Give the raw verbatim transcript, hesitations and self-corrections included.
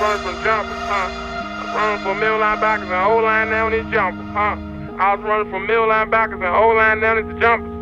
running from jumpers, huh? I was running from middle linebackers and O-line down these jumpers, huh? I was running from middle linebackers and O-line down these jumpers.